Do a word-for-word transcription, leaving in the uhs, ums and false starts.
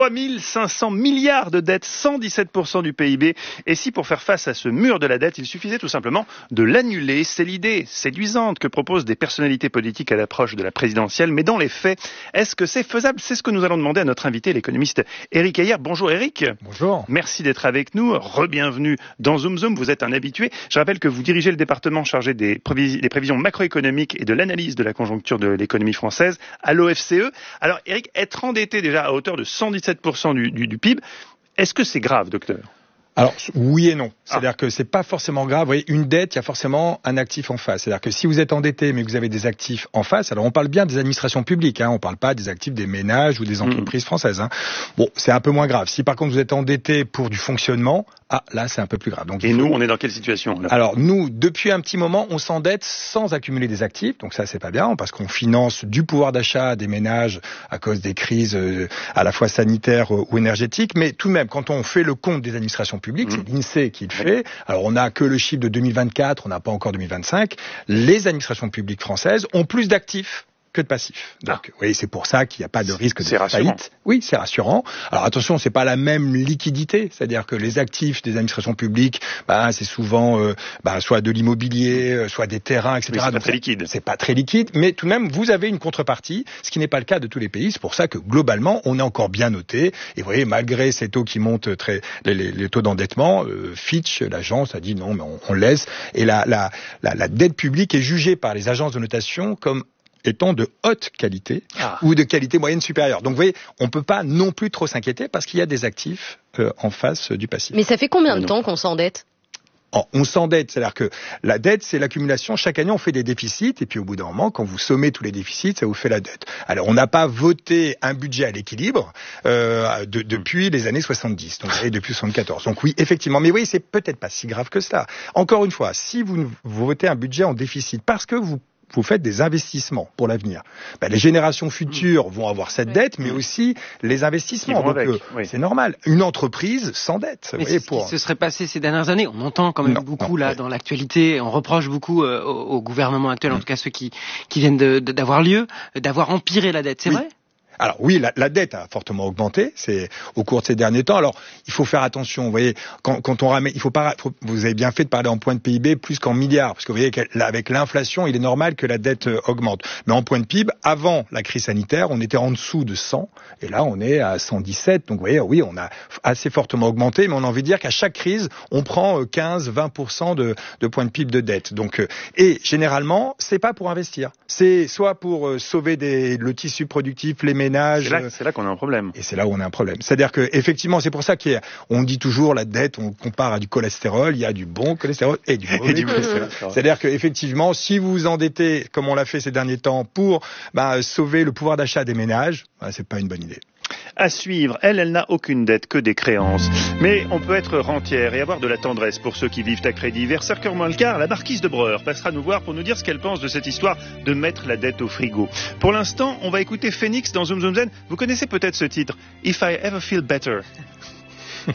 trois mille cinq cents milliards de dettes, cent dix-sept pour cent du P I B. Et si pour faire face à ce mur de la dette, il suffisait tout simplement de l'annuler? C'est l'idée séduisante que proposent des personnalités politiques à l'approche de la présidentielle. Mais dans les faits, est-ce que c'est faisable? C'est ce que nous allons demander à notre invité, l'économiste Éric Heyer. Bonjour Éric. Bonjour. Merci d'être avec nous. Re-bienvenue dans Zoom Zoom. Vous êtes un habitué. Je rappelle que vous dirigez le département chargé des, prévis- des prévisions macroéconomiques et de l'analyse de la conjoncture de l'économie française à l'O F C E. Alors Éric, être endetté déjà à hauteur de cent dix-sept pour cent du, du, du P I B, est-ce que c'est grave, docteur? Alors, oui et non. C'est-à-dire ah. que c'est pas forcément grave. Vous voyez, une dette, il y a forcément un actif en face. C'est-à-dire que si vous êtes endetté, mais que vous avez des actifs en face, alors on parle bien des administrations publiques, hein, on parle pas des actifs des ménages ou des entreprises mmh. françaises. Hein. Bon, c'est un peu moins grave. Si par contre vous êtes endetté pour du fonctionnement, ah, là, c'est un peu plus grave. Donc, et faut... nous, on est dans quelle situation là? Alors, nous, depuis un petit moment, on s'endette sans accumuler des actifs. Donc ça, c'est pas bien, parce qu'on finance du pouvoir d'achat des ménages à cause des crises euh, à la fois sanitaires euh, ou énergétiques. Mais tout de même, quand on fait le compte des administrations publiques, mmh. c'est l'INSEE qui le fait. Alors, on n'a que le chiffre de deux mille vingt-quatre, on n'a pas encore deux mille vingt-cinq. Les administrations publiques françaises ont plus d'actifs que de passifs. Donc, ah. oui, c'est pour ça qu'il n'y a pas de risque de c'est faillite. Rassurant. Oui, c'est rassurant. Alors attention, c'est pas la même liquidité, c'est-à-dire que les actifs des administrations publiques, bah, c'est souvent, euh, bah, soit de l'immobilier, soit des terrains, et cetera. Oui, c'est Donc, pas très liquide. C'est pas très liquide, mais tout de même, vous avez une contrepartie, ce qui n'est pas le cas de tous les pays. C'est pour ça que globalement, on est encore bien noté. Et vous voyez, malgré ces taux qui montent très, les, les, les taux d'endettement, euh, Fitch, l'agence, a dit non, mais on, on laisse. Et la, la, la, la dette publique est jugée par les agences de notation comme étant de haute qualité ah. ou de qualité moyenne supérieure. Donc vous voyez, on ne peut pas non plus trop s'inquiéter parce qu'il y a des actifs euh, en face euh, du passif. Mais ça fait combien de temps qu'on s'endette ? Oh, on s'endette, c'est-à-dire que la dette, c'est l'accumulation. Chaque année, on fait des déficits, et puis au bout d'un moment, quand vous sommez tous les déficits, ça vous fait la dette. Alors, on n'a pas voté un budget à l'équilibre euh, de, depuis les années soixante-dix, donc et depuis soixante-quatorze. Donc oui, effectivement, mais oui, c'est peut-être pas si grave que cela. Encore une fois, si vous, vous votez un budget en déficit parce que vous vous faites des investissements pour l'avenir. Ben, les générations futures vont avoir cette dette, mais aussi les investissements. Donc, euh, oui. c'est normal. Une entreprise s'endette. Mais c'est ce pour... qui se serait passé ces dernières années. On entend quand même non, beaucoup non, là oui. dans l'actualité. On reproche beaucoup euh, au, au gouvernement actuel, mmh. en tout cas ceux qui, qui viennent de, de, d'avoir lieu, d'avoir empiré la dette. C'est oui. vrai ? Alors oui, la, la dette a fortement augmenté, c'est au cours de ces derniers temps. Alors il faut faire attention, vous voyez, quand, quand on ramène, il faut pas, faut, vous avez bien fait de parler en points de P I B plus qu'en milliards, parce que vous voyez qu'avec l'inflation, il est normal que la dette augmente. Mais en points de P I B, avant la crise sanitaire, on était en dessous de cent, et là on est à cent dix-sept. Donc vous voyez, oui, on a assez fortement augmenté, mais on a envie de dire qu'à chaque crise, on prend quinze à vingt pour cent de, de points de P I B de dette. Donc et généralement, c'est pas pour investir, c'est soit pour sauver des, le tissu productif, les ménages. C'est là, c'est là qu'on a un problème. Et c'est là où on a un problème. C'est-à-dire que effectivement, c'est pour ça qu'on dit toujours la dette, on compare à du cholestérol, il y a du bon cholestérol et du mauvais et du cholestérol. C'est-à-dire qu'effectivement, si vous vous endettez, comme on l'a fait ces derniers temps, pour bah, sauver le pouvoir d'achat des ménages, bah, c'est pas une bonne idée. À suivre, elle, elle n'a aucune dette, que des créances. Mais on peut être rentière et avoir de la tendresse pour ceux qui vivent à crédit. Vers cinq heures moins le quart, la marquise de Breur passera nous voir pour nous dire ce qu'elle pense de cette histoire de mettre la dette au frigo. Pour l'instant, on va écouter Phoenix dans Zoom Zoom Zen. Vous connaissez peut-être ce titre, If I Ever Feel Better.